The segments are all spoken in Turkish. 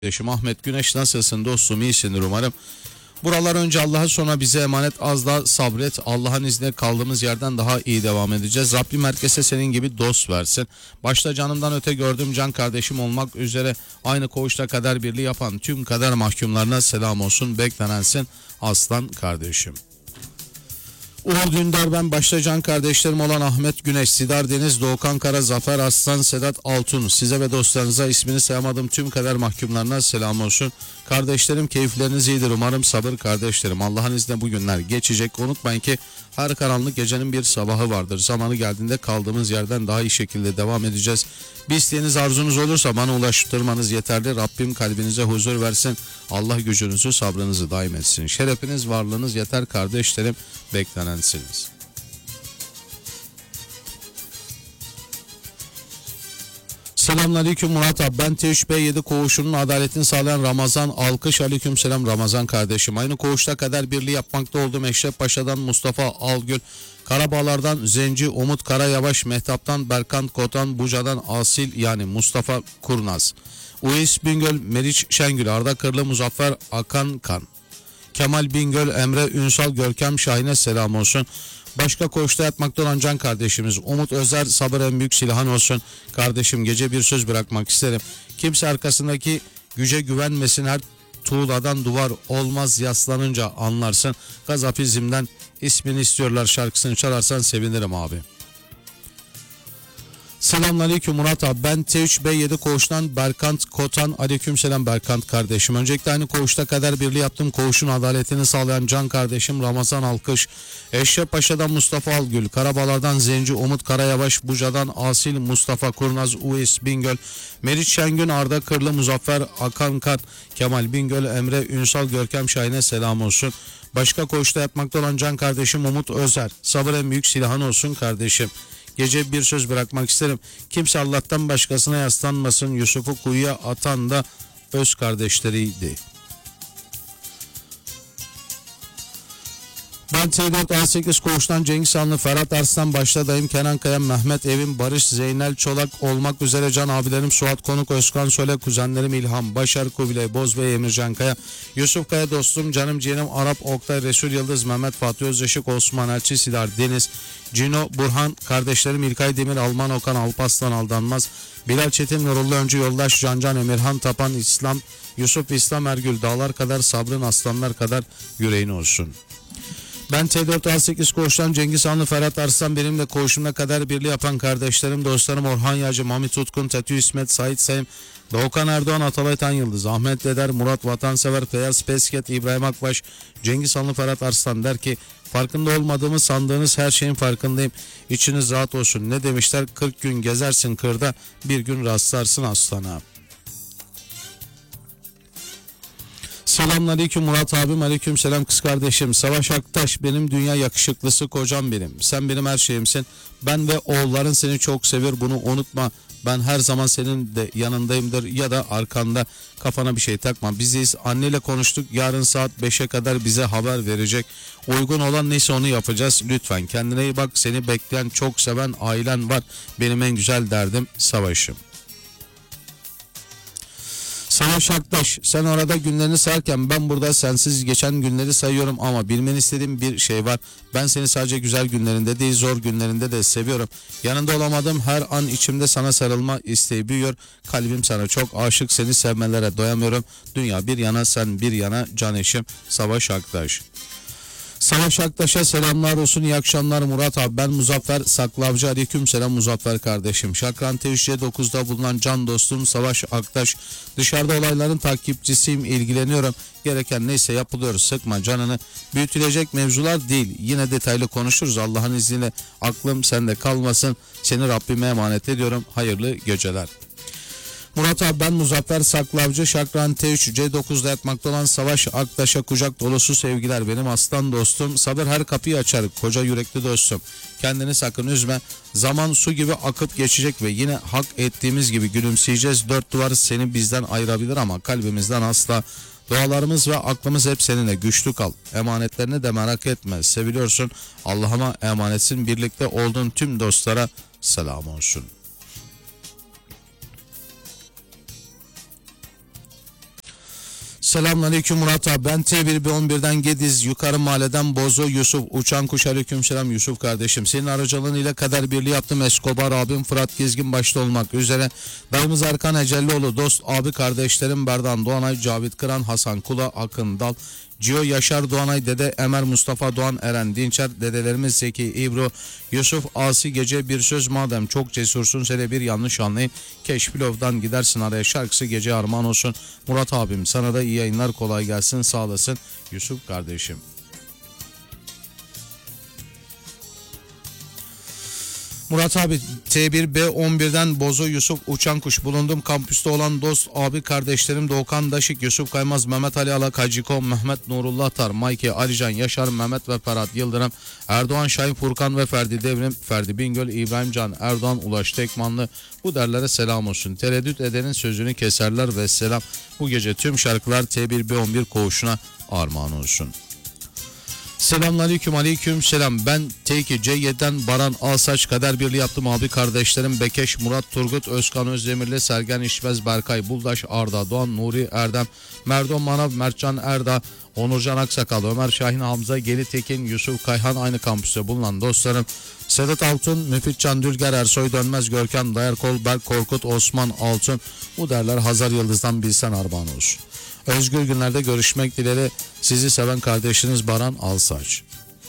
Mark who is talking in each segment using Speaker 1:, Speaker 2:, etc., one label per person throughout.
Speaker 1: Kardeşim Ahmet Güneş, nasılsın dostum? İyisindir umarım. Buralar önce Allah'a, sonra bize emanet, az daha sabret. Allah'ın izniyle kaldığımız yerden daha iyi devam edeceğiz. Rabbim herkese senin gibi dost versin. Başta canımdan öte gördüğüm can kardeşim olmak üzere aynı koğuşta kader birliği yapan tüm kader mahkumlarına selam olsun. Beklenensin aslan kardeşim. Uğur Dündar ben, başta can kardeşlerim olan Ahmet Güneş, Sidar Deniz, Doğukan Kara, Zafer Aslan, Sedat Altun, size ve dostlarınıza, ismini sayamadığım tüm kader mahkumlarına selam olsun. Kardeşlerim, keyifleriniz iyidir umarım. Sabır kardeşlerim, Allah'ın izniyle bu günler geçecek. Unutmayın ki her karanlık gecenin bir sabahı vardır. Zamanı geldiğinde kaldığımız yerden daha iyi şekilde devam edeceğiz. Bir isteğiniz, arzunuz olursa bana ulaştırmanız yeterli. Rabbim kalbinize huzur versin. Allah gücünüzü, sabrınızı daim etsin. Şerefiniz, varlığınız yeter kardeşlerim, beklenensiniz. Selamünaleyküm Murat abi, ben T3B7 koğuşunun adaletini sağlayan Ramazan Alkış. Aleykümselam Ramazan kardeşim. Aynı koğuşta kader birliği yapmakta olduğum Eşref Paşa'dan Mustafa Algül, Karabağlar'dan Zenci Umut Karayavaş, Mehtap'tan Berkant Kotan, Buca'dan Asil yani Mustafa Kurnaz, Uys Bingöl, Meriç Şengül, Arda Kırlı, Muzaffer Akan Kan, Kemal Bingöl, Emre Ünsal, Görkem Şahin'e selam olsun. Başka koğuşta yatmakta olan can kardeşimiz Umut Özer, sabır en büyük silahın olsun. Kardeşim, gece bir söz bırakmak isterim. Kimse arkasındaki güce güvenmesin, her tuğladan duvar olmaz, yaslanınca anlarsın. Gazapizm'den ismini istiyorlar şarkısını çalarsan sevinirim abi. Selamünaleyküm Murat abi, ben T3B7 koğuştan Berkant Kotan. Aleykümselam Berkant kardeşim. Öncelikle aynı koğuşta kader birliği yaptım. Koğuşun adaletini sağlayan can kardeşim Ramazan Alkış, Eşref Paşa'dan Mustafa Algül, Karabağlar'dan Zenci Umut Karayavaş, Buca'dan Asil Mustafa Kurnaz, Uys Bingöl, Meriç Şengün, Arda Kırlı, Muzaffer Akankat, Kemal Bingöl, Emre Ünsal, Görkem Şahin'e selam olsun. Başka koğuşta yatmakta olan can kardeşim Umut Özer, sabır en büyük silahın olsun kardeşim. Gece bir söz bırakmak isterim. Kimse Allah'tan başkasına yaslanmasın. Yusuf'u kuyuya atan da öz kardeşleriydi. Ben T4A8 koğuştan Cengiz Hanlı, Ferhat Arslan, başta dayım Kenan Kaya, Mehmet Evin, Barış, Zeynel Çolak olmak üzere can abilerim Suat Konuk, Özkan Söle, kuzenlerim İlham, Başar, Kubilay, Bozbey, Emircan Kaya, Yusuf Kaya dostum, canım ciğerim Arap, Oktay, Resul Yıldız, Mehmet Fatih Özyaşık, Osman Elçi, Sidar Deniz, Cino, Burhan, kardeşlerim İlkay Demir, Alman Okan, Alpaslan Aldanmaz, Bilal Çetin, Nurullah Öncü, Yoldaş, Cancan, Emirhan Tapan, İslam, Yusuf İslam Ergül, dağlar kadar sabrın, aslanlar kadar yüreğin olsun. Ben T4A8 koğuştan Cengiz Hanlı, Ferhat Arslan, benimle koğuşumda kader birliği yapan kardeşlerim, dostlarım Orhan Yağcı, Hamit Tutkun, Tetü İsmet, Sait Sayım, Doğukan Erdoğan, Atalay Tan Yıldız, Ahmet Deder, Murat Vatansever, Feyyaz Pesket, İbrahim Akbaş, Cengiz Hanlı, Ferhat Arslan der ki farkında olmadığımı sandığınız her şeyin farkındayım. İçiniz rahat olsun. Ne demişler? 40 gün gezersin kırda, bir gün rastlarsın aslana. Selamünaleyküm Murat abim, aleykümselam kız kardeşim. Savaş Aktaş, benim dünya yakışıklısı kocam benim. Sen benim her şeyimsin. Ben ve oğulların seni çok seviyor, bunu unutma. Ben her zaman senin de yanındayımdır ya da arkanda, kafana bir şey takma. Biziz, anneyle konuştuk, yarın saat 5'e kadar bize haber verecek. Uygun olan neyse onu yapacağız. Lütfen kendine iyi bak, seni bekleyen çok seven ailen var. Benim en güzel derdim Savaş'ım. Savaş Aktaş, sen orada günlerini sayarken ben burada sensiz geçen günleri sayıyorum ama bilmeni istediğim bir şey var. Ben seni sadece güzel günlerinde değil, zor günlerinde de seviyorum. Yanında olamadığım her an içimde sana sarılma isteği büyüyor. Kalbim sana çok aşık, seni sevmelere doyamıyorum. Dünya bir yana, sen bir yana, can eşim Savaş Aktaş. Savaş Aktaş'a selamlar olsun, iyi akşamlar Murat abi, ben Muzaffer Saklavcı. Aleykümselam Muzaffer kardeşim. Şakran T3C9'da bulunan can dostum Savaş Aktaş, dışarıda olayların takipçisiyim, ilgileniyorum, gereken neyse yapılıyor, sıkma canını, büyütülecek mevzular değil, yine detaylı konuşuruz Allah'ın izniyle. Aklım sende kalmasın, seni Rabbime emanet ediyorum, hayırlı geceler. Murat abi ben Muzaffer Saklavcı, Şakran T3C9'da yatmakta olan Savaş Aktaş'a kucak dolusu sevgiler, benim aslan dostum. Sabır her kapıyı açar, koca yürekli dostum. Kendini sakın üzme, zaman su gibi akıp geçecek ve yine hak ettiğimiz gibi gülümseyeceğiz. Dört duvar seni bizden ayırabilir ama kalbimizden asla. Dualarımız ve aklımız hep seninle, güçlü kal. Emanetlerini de merak etme, seviliyorsun. Allah'ıma emanetsin, birlikte olduğun tüm dostlara selam olsun. Selamünaleyküm Murat abi. Ben T1B11'den Gediz Yukarı Mahalleden Bozo Yusuf. Uçan kuş aleykümselam Yusuf kardeşim. Senin aracılığıyla kader birliği yaptım. Escobar abim Fırat Gezgin başta olmak üzere. Dayımız Erkan Ecellioğlu, dost abi kardeşlerim Berdan Doğanay, Cavit Kıran, Hasan Kula, Akın Dal, Cio Yaşar Doğanay, Dede Emer, Mustafa Doğan, Eren Dinçer, dedelerimiz Zeki, İbro, Yusuf, Asi Gece, bir söz madem çok cesursun sene bir yanlış anlayın. Keşpilov'dan gidersin araya şarkısı gece armağan olsun. Murat abim sana da iyi yayınlar, kolay gelsin, sağ olasın Yusuf kardeşim. Murat abi T1B11'den Bozo Yusuf Uçan Kuş. Bulundum kampüste olan dost abi kardeşlerim Doğukan Daşık, Yusuf Kaymaz, Mehmet Ali Ala, Kaciko, Mehmet Nurullah Tar, Mayke, Alican, Yaşar, Mehmet ve Ferhat Yıldırım, Erdoğan Şahin, Furkan ve Ferdi Devrim, Ferdi Bingöl, İbrahim Can, Erdoğan, Ulaş Tekmanlı, bu derlere selam olsun. Tereddüt edenin sözünü keserler ve selam. Bu gece tüm şarkılar T1B11 koğuşuna armağan olsun. Selamünaleyküm, aleyküm selam. Ben T2C7'den Baran Alsaç, kader birliği yaptım abi kardeşlerim Bekeş, Murat Turgut, Özkan Özdemirli, Sergen İşvez, Berkay Buldaş, Arda Doğan, Nuri Erdem, Merdon Manav, Mertcan Erda, Onurcan Aksakal, Ömer Şahin, Hamza Geli Tekin, Yusuf Kayhan, aynı kampüste bulunan dostlarım Sedat Altun, Müfit Can Dülger, Ersoy Dönmez, Görkem Dayarkol, Berk Korkut, Osman Altun, bu derler Hazar Yıldız'dan bilsen armağan olsun. Özgür günlerde görüşmek dileğiyle sizi seven kardeşiniz Baran Alsaç.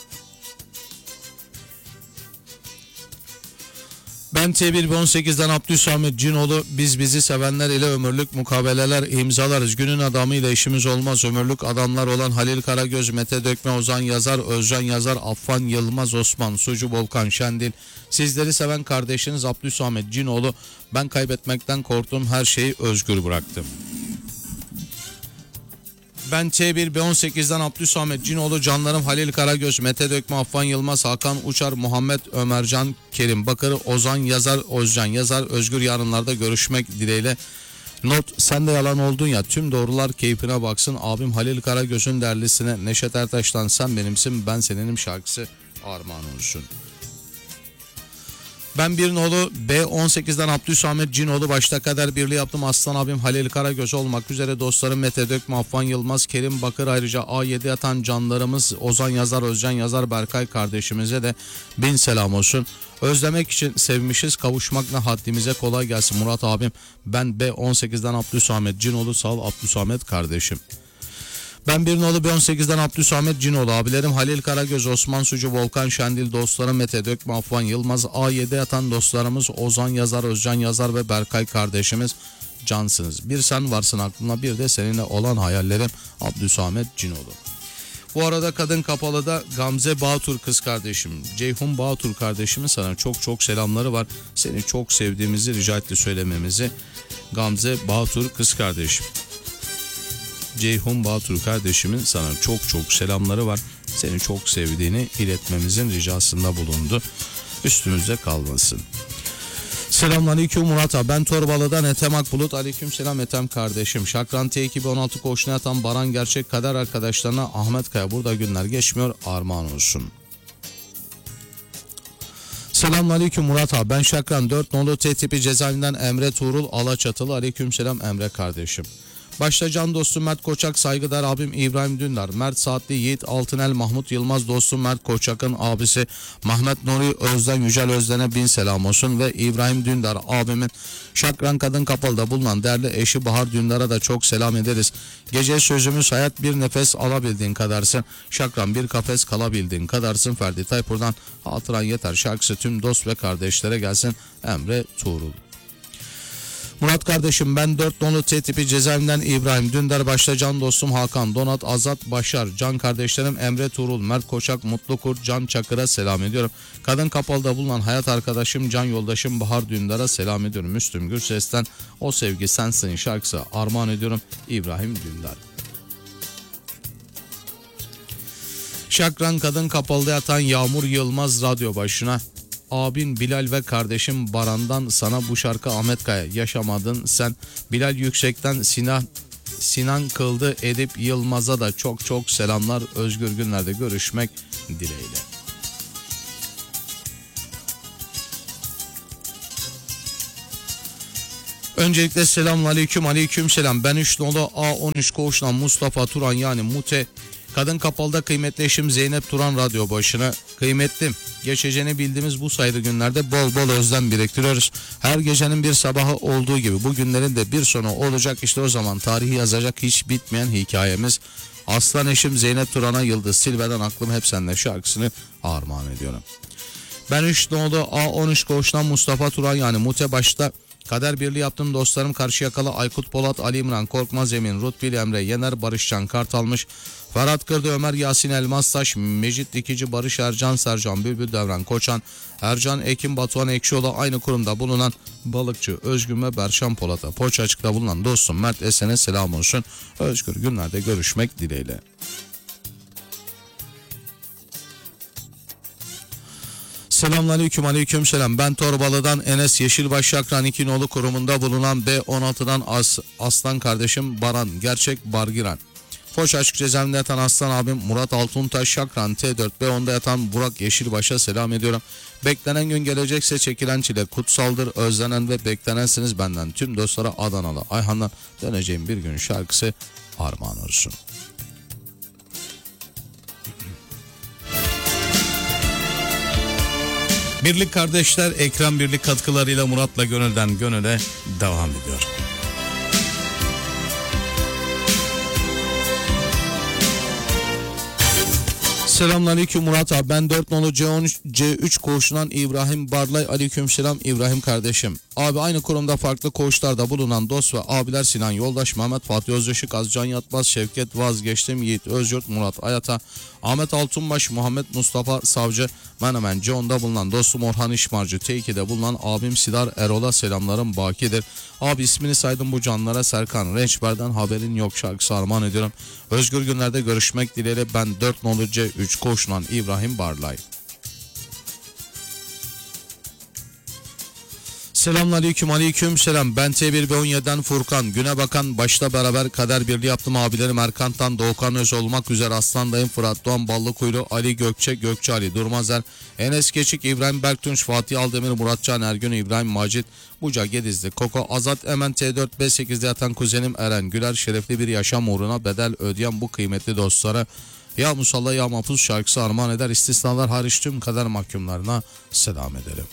Speaker 1: Ben T118'den Abdülsamet Cinoğlu. Biz bizi sevenler ile ömürlük mukabeleler imzalarız. Günün adamıyla işimiz olmaz. Ömürlük adamlar olan Halil Karagöz, Mete Dökme, Ozan Yazar, Özcan Yazar, Affan Yılmaz, Osman Sucu, Volkan Şendil. Sizleri seven kardeşiniz Abdülsamet Cinoğlu. Ben kaybetmekten korktum, her şeyi özgür bıraktım. Ben T1B18'den Abdülsamet Cinoğlu. Canlarım Halil Karagöz, Mete Dökme, Affan Yılmaz, Hakan Uçar, Muhammed Ömercan, Kerim Bakır, Ozan Yazar, Özcan Yazar, Özgür yarınlarda görüşmek dileğiyle. Not, sen de yalan oldun ya, tüm doğrular keyfine baksın. Abim Halil Karagöz'ün derlisine Neşet Ertaş'tan Sen Benimsin Ben Seninim şarkısı armağan olsun. Ben bir nolu B18'den Abdülsamet Cinoğlu, başta kader birliği yaptım. Aslan abim Halil Karagöz olmak üzere dostlarım Mete Dökme, Affan Yılmaz, Kerim Bakır, ayrıca A7 yatan canlarımız Ozan Yazar, Özcan Yazar, Berkay kardeşimize de bin selam olsun. Özlemek için sevmişiz, kavuşmak ne haddimize, kolay gelsin Murat abim. Ben B18'den Abdülsamet Cinoğlu, sağ ol Abdülsamet kardeşim. Ben bir nolu B18'den Abdülsamet Cinoğlu, abilerim Halil Karagöz, Osman Sucu, Volkan Şendil, dostlarım Mete Dökme, Affan Yılmaz, A7 yatan dostlarımız Ozan Yazar, Özcan Yazar ve Berkay kardeşimiz cansınız. Bir sen varsın aklımda, bir de seninle olan hayallerim Abdülsamet Cinoğlu. Bu arada Kadın Kapalı'da Gamze Bağtur kız kardeşim, Ceyhun Bağtur kardeşimin sana çok çok selamları var. Seni çok sevdiğimizi rica etti söylememizi. Gamze Bağtur kız kardeşim. Ceyhun Bağtur kardeşimin sana çok çok selamları var. Seni çok sevdiğini iletmemizin ricasında bulundu. Üstümüzde kalmasın. Selamünaleyküm Murat abi. Ben Torbalı'dan Ethem Akbulut. Aleykümselam Ethem kardeşim. Şakran T216 koğuşuna yatan Baran Gerçek kader arkadaşlarına Ahmet Kaya, burada günler geçmiyor, armağan olsun. Selamünaleyküm Murat abi. Ben Şakran 4 nolu T tipi cezaevinden Emre Tuğrul Alaçatılı. Aleykümselam Emre kardeşim. Başta can dostum Mert Koçak, saygıdeğer abim İbrahim Dündar, Mert Saatli, Yiğit Altınel, Mahmut Yılmaz dostum Mert Koçak'ın abisi Mehmet Nuri Özden, Yücel Özden'e bin selam olsun ve İbrahim Dündar abimin Şakran Kadın Kapalı'da bulunan değerli eşi Bahar Dündar'a da çok selam ederiz. Gece sözümüz hayat, bir nefes alabildiğin kadarsın. Şakran bir kafes kalabildiğin kadarsın. Ferdi Tayfur'dan Hatıran Yeter şarkısı tüm dost ve kardeşlere gelsin. Emre Tuğrul. Murat kardeşim ben 4 nolu T tipi cezaevinden İbrahim Dündar, başta can dostum Hakan Donat, Azat Başar, can kardeşlerim Emre Tuğrul, Mert Koçak, Mutlu Kurt, Can Çakır'a selam ediyorum. Kadın Kapalı'da bulunan hayat arkadaşım, can yoldaşım Bahar Dündar'a selam ediyorum. Müslüm Gürses'ten O Sevgi Sensin şarkısı armağan ediyorum İbrahim Dündar. Şakran Kadın Kapalı'da yatan Yağmur Yılmaz radyo başına. Abin Bilal ve kardeşim Baran'dan sana bu şarkı Ahmet Kaya, yaşamadın sen. Bilal Yüksek'ten Sinan Kıldı, Edip Yılmaz'a da çok çok selamlar. Özgür günlerde görüşmek dileğiyle. Öncelikle selamünaleyküm, aleykümselam. Ben 3 nolu A13 koğuştan Mustafa Turan yani Mute. Kadın Kapalı'da kıymetli eşim Zeynep Turan radyo başına. Kıymetlim, geçeceğini bildiğimiz bu sayılı günlerde bol bol özlem biriktiriyoruz. Her gecenin bir sabahı olduğu gibi bu günlerin de bir sonu olacak. İşte o zaman tarihi yazacak hiç bitmeyen hikayemiz. Aslan eşim Zeynep Turan'a Yıldız Silveden Aklım Hep Sende şarkısını armağan ediyorum. Ben 3 nolu A13 koğuştan Mustafa Turan yani Mute başta. Kader birliği yaptığım dostlarım Karşıyakalı, Aykut Polat, Ali İmran, Korkmaz Emin, Rutbil Emre, Yener, Barışcan Kartalmış, Ferhat Kırdı, Ömer Yasin Elmastaş, Mecit Dikici, Barış Ercan, Sercan Bülbül, Devran Koçan, Ercan Ekim, Batuhan Ekşioğlu, aynı kurumda bulunan balıkçı Özgün ve Berşan Polat'a, Poğaça Açık'ta bulunan dostum Mert Esen'e selam olsun. Özgür günlerde görüşmek dileğiyle. Selamünaleyküm, aleykümselam. Ben Torbalı'dan Enes Yeşilbaş Şakran 2 nolu kurumunda bulunan B16'dan Aslan kardeşim Baran Gerçek Bargiran. Foç Açık cezaevinde yatan Aslan abim Murat Altuntaş Şakran T4 B10'da yatan Burak Yeşilbaş'a selam ediyorum. Beklenen gün gelecekse çekilen çile kutsaldır. Özlenen ve beklenensiniz benden. Tüm dostlara Adanalı Ayhan'dan döneceğim bir gün şarkısı armağan olsun. Birlik kardeşler Ekrem Birlik katkılarıyla Murat'la Gönül'den Gönül'e devam ediyor. Selamünaleyküm Murat abi. Ben 4 nolu C3 koğuşundan İbrahim Barlay. Aleykümselam İbrahim kardeşim. Abi aynı kurumda farklı koğuşlarda bulunan dost ve abiler Sinan Yoldaş, Mehmet Fatih Özışık, Azcan Yatmaz, Şevket Vazgeçtim, Yiğit Özyurt, Murat Ayata, Ahmet Altunbaş, Muhammed Mustafa Savcı, Menemen John'da bulunan dostum Orhan İşmarcı, T2'de bulunan abim Sidar Erol'a selamlarım bakidir. Abi ismini saydım bu canlara Serkan Rençber'den haberin yok şarkısı armağan ediyorum. Özgür günlerde görüşmek dileğiyle ben 4 nolu C3 koğuşundan İbrahim Barlay. Selamünaleyküm, aleykümselam. Ben T1B17'den Furkan. Güne bakan başta beraber kader birliği yaptım abilerim Erkan'tan Doğukan Öz olmak üzere Aslan dayım Fırat Doğan Ballıkuyru, Ali Gökçe, Gökçe Ali Durmazer, Enes Geçik, İbrahim Berktunç, Fatih Aldemir, Muratcan Ergün, İbrahim Macit, Buca Gedizli, Koko, Azat Emen T4 B8'de yatan kuzenim Eren Güler, şerefli bir yaşam uğruna bedel ödeyen bu kıymetli dostlara ya Musalla ya Mahfuz şarkısı armağan eder. İstisnalar hariç tüm kader mahkumlarına selam ederim.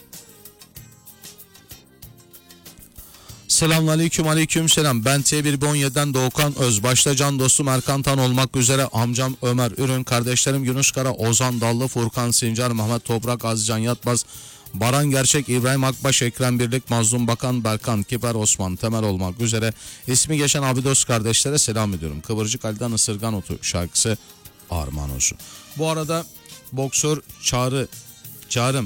Speaker 1: Selamünaleyküm, aleykümselam. Ben T117'den Doğukan Öz. Başta can dostum Erkan Tan olmak üzere amcam Ömer Ürün, kardeşlerim Yunus Kara, Ozan Dallı, Furkan Sincar, Mehmet Toprak, Azcan Yatmaz, Baran Gerçek, İbrahim Akbaş, Ekrem Birlik, Mazlum Bakan, Berkan, Kiper, Osman, Temel olmak üzere ismi geçen abidos kardeşlere selam ediyorum. Kıvırcık Ali'den Isırgan Otu şarkısı armağan olsun. Bu arada boksör Çağrım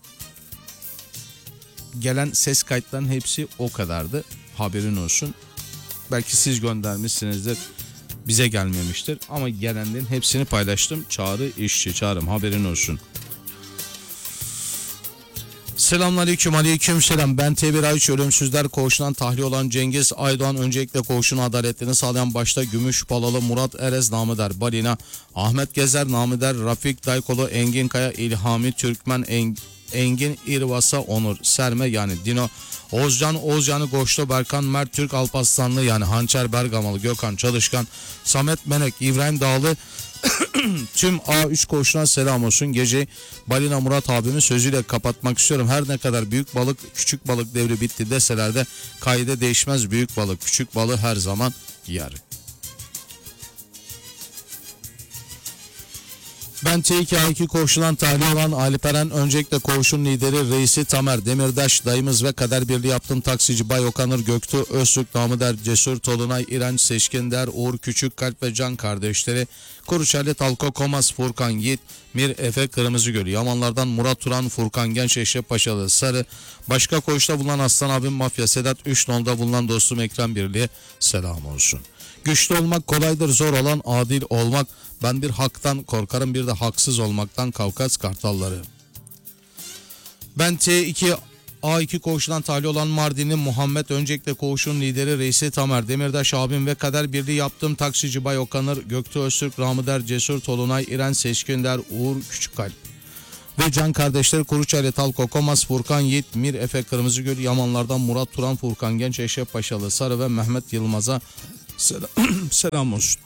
Speaker 1: gelen ses kayıtlarının hepsi o kadardı. Haberin olsun. Belki siz göndermişsinizdir. Bize gelmemiştir. Ama gelenlerin hepsini paylaştım. Çağrı işçi Çağrım haberin olsun. Selamünaleyküm, aleykümselam. Ben T1A3 Ölümsüzler Koğuşu'ndan tahliye olan Cengiz Aydoğan. Öncelikle koğuşun adaletlerini sağlayan başta Gümüş Balalı, Murat Erez, Namıder Balina, Ahmet Gezer, Namıder, Rafik Daykolu, Engin Kaya, İlhami Türkmen, Engin İrvasa, Onur Serme yani Dino, Oğuzcan'ı Goşlu, Berkan Mert Türk Alparslanlı yani Hançer Bergamalı, Gökhan Çalışkan, Samet Menek, İbrahim Dağlı, tüm A3 koğuşuna selam olsun. Gece Balina Murat abimin sözüyle kapatmak istiyorum. Her ne kadar büyük balık küçük balık devri bitti deseler de kaide değişmez, büyük balık küçük balığı her zaman yer. Ben T2A2 koğuşundan tahliye olan Alperen, öncelikle koğuşun lideri reisi Tamer Demirdaş, dayımız ve kader birliği yaptığım taksici Bay Okanır Göktuğ, Öztürk Namıder, Cesur Tolunay, İrenç Seçkinder, Uğur Küçükkalp ve Can kardeşleri, Kuruçeli Talko Komas, Furkan Yiğit, Mir Efe Kırmızıgöl, Yamanlardan Murat Turan, Furkan Genç, Eşref Paşalı Sarı, başka koğuşta bulunan Aslan abim Mafya Sedat, 3 nolda bulunan dostum Ekrem Birliğe selam olsun. Güçlü olmak kolaydır, zor olan adil olmak. Ben bir haktan korkarım, bir de haksız olmaktan. Kavkas Kartalları. Ben T2A2 koğuşundan tahliye olan Mardinli Muhammed, öncelikle koğuşun lideri reisi Tamer Demirdaş abim ve kader birliği yaptığım taksici Bay Okanır, Göktuğ Öztürk, Ramıder Cesur Tolunay, İren Seçkinder, Uğur Küçükkalp ve can kardeşleri Kuruçaylı, Talko, Komas, Furkan Yiğit, Mir Efe, Kırmızıgül, Yamanlardan Murat Turan, Furkan Genç, Eşref Paşalı, Sarı ve Mehmet Yılmaz'a selam olsun.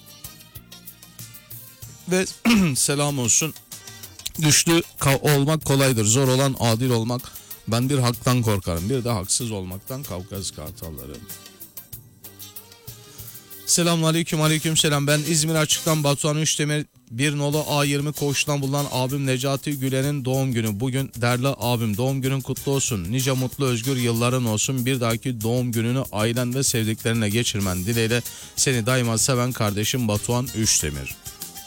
Speaker 1: Ve selam olsun. Güçlü olmak kolaydır. Zor olan adil olmak. Ben bir haktan korkarım. Bir de haksız olmaktan. Kavkaz Kartalları. Selamünaleyküm, aleyküm selam. Ben İzmir Açık'tan Batuhan Üçdemir, bir nolu A20 koğuştan bulunan abim Necati Güler'in doğum günü. Bugün değerli abim, doğum günün kutlu olsun. Nice mutlu özgür yılların olsun. Bir dahaki doğum gününü ailen ve sevdiklerine geçirmen dileğiyle seni daima seven kardeşim Batuhan Üçdemir.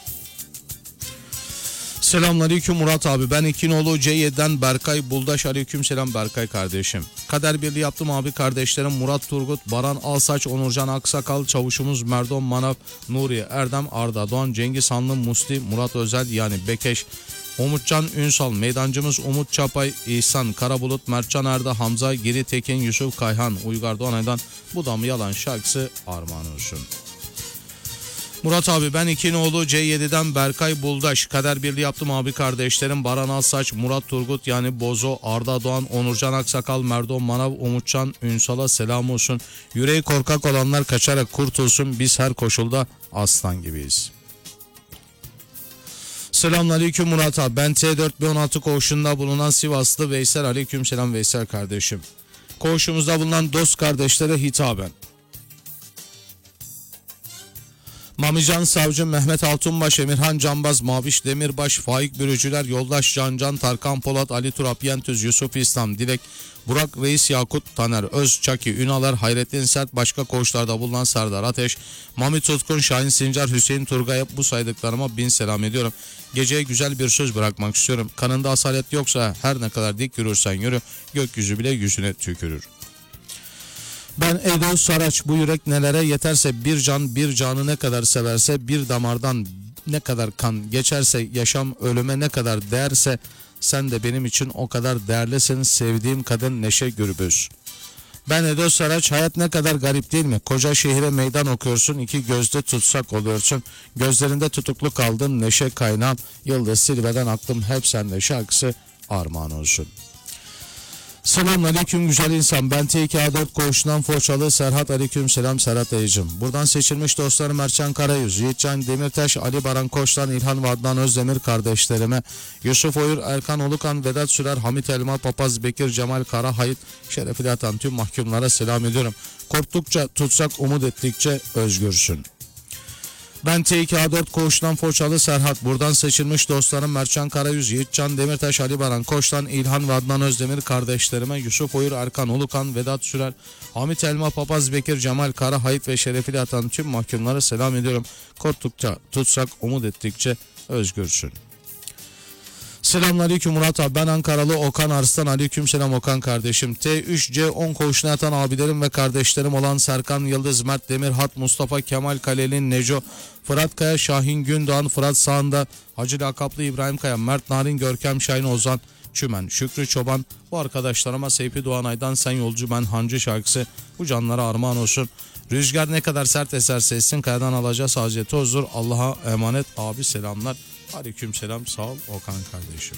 Speaker 1: Selamünaleyküm Murat abi. Ben İkinoğlu C7'den Berkay Buldaş. Aleykümselam Berkay kardeşim. Kader birliği yaptım abi kardeşlerim Murat Turgut, Baran Alsaç, Onurcan Aksakal, çavuşumuz Merdon Manav, Nuriye Erdem, Arda Doğan, Cengiz Hanlı, Musli, Murat Özel yani Bekeş, Umutcan Ünsal, meydancımız Umut Çapay, İhsan Karabulut, Mertcan Erda, Hamza Giri Tekin, Yusuf Kayhan, Uygar Doğanay'dan Bu Da Mı Yalan şarkısı armağan olsun. Murat abi ben İkinoğlu C7'den Berkay Buldaş. Kader birliği yaptım abi kardeşlerim Baran Alsaç, Murat Turgut yani Bozo, Arda Doğan, Onurcan Aksakal, Merdon Manav, Umutcan Ünsal'a selam olsun. Yüreği korkak olanlar kaçarak kurtulsun. Biz her koşulda aslan gibiyiz. Selamünaleyküm Murat abi. Ben T4B16 koğuşunda bulunan Sivaslı Veysel. Aleykümselam Veysel kardeşim. Koğuşumuzda bulunan dost kardeşlere hitaben. Mamican Savcı, Mehmet Altunbaş, Emirhan Canbaz, Maviş Demirbaş, Faik Bürücüler, Yoldaş Cancan, Tarkan Polat, Ali Turap Yentüz, Yusuf İslam, Dilek, Burak Reis, Yakut Taner, Öz, Çaki, Ünalar, Hayrettin Sert, başka koğuşlarda bulunan Serdar Ateş, Mami Tutkun, Şahin Sincar, Hüseyin Turgay'a bu saydıklarıma bin selam ediyorum. Geceye güzel bir söz bırakmak istiyorum. Kanında asalet yoksa her ne kadar dik yürürsen yürü, gökyüzü bile yüzüne tükürür. Ben Edo Saraç, bu yürek nelere yeterse, bir can bir canı ne kadar severse, bir damardan ne kadar kan geçerse, yaşam ölüme ne kadar değerse, sen de benim için o kadar değerlisin sevdiğim kadın Neşe Gürbüz. Ben Edo Saraç, hayat ne kadar garip değil mi? Koca şehire meydan okuyorsun, iki gözde tutsak oluyorsun. Gözlerinde tutuklu kaldın Neşe Kaynağım, Yıldız Silve'den aklım hep sende şarkısı armağan olsun. Selamünaleyküm güzel insan. Ben T2A4 koğuşundan Foçalı Serhat. Aleykümselam Serhat dayıcım. Buradan seçilmiş dostlarım Erçan Karayüz, Yiğitcan Demirtaş, Ali Baran Koç'tan, İlhan ve Adnan Özdemir kardeşlerime, Yusuf Oyur, Erkan Ulukan, Vedat Sürer, Hamit Elma, Papaz Bekir, Cemal Karahayit, şerefli atan tüm mahkumlara selam ediyorum. Korktukça tutsak, umut ettikçe özgürsün. Ben T2A4 koğuştan Foçalı Serhat. Buradan seçilmiş dostlarım Mertcan Karayüz, Yiğitcan Demirtaş, Ali Baran Koç'tan, İlhan ve Adnan Özdemir kardeşlerime, Yusuf Oyur, Erkan Ulukan, Vedat Sürer, Hamit Elma, Papaz Bekir, Cemal Karahayit ve şerefli atan tüm mahkumlara selam ediyorum. Korktukça tutsak, umut ettikçe özgürsün. Selamünaleyküm Murat abi. Ben Ankaralı Okan Arslan. Aleykümselam Okan kardeşim. T3C10 koğuşuna yatan abilerim ve kardeşlerim olan Serkan Yıldız, Mert Demirhat, Mustafa Kemal Kaleli, Neco, Fırat Kaya, Şahin Gündoğan, Fırat Sağında, Hacı Lakaplı İbrahim Kaya, Mert Narin, Görkem Şahin, Ozan Çümen, Şükrü Çoban, bu arkadaşlarıma Seyfi Doğanay'dan Sen Yolcu Ben Hancı şarkısı bu canlara armağan olsun. Rüzgar ne kadar sert eserse essin, kayadan alacağı sadece tozdur. Allah'a emanet abi, selamlar. Aleykümselam, sağ ol Okan kardeşim.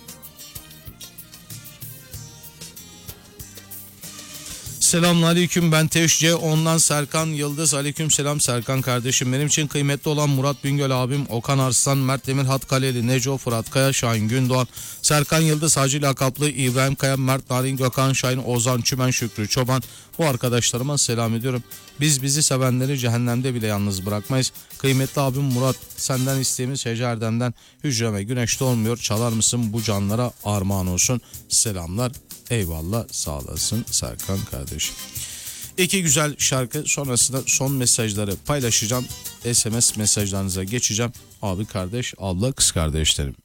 Speaker 1: Selamünaleyküm, ben Teşce ondan Serkan Yıldız. Aleykümselam Serkan kardeşim. Benim için kıymetli olan Murat Bingöl abim, Okan Arslan, Mert Demirhat Kaleli, Neco, Fırat Kaya, Şahin Gündoğan, Serkan Yıldız, Hacı Lakaplı İbrahim Kaya, Mert Narin, Gökhan Şahin, Ozan Çümen, Şükrü Çoban, bu arkadaşlarıma selam ediyorum. Biz bizi sevenleri cehennemde bile yalnız bırakmayız. Kıymetli abim Murat, senden isteğimiz Hece Erdem'den hücreme güneşte olmuyor, çalar mısın bu canlara armağan olsun. Selamlar, eyvallah, sağ olasın Serkan kardeşim. İki güzel şarkı sonrasında son mesajları paylaşacağım. SMS mesajlarınıza geçeceğim. Abi kardeş, abla kız kardeşlerim.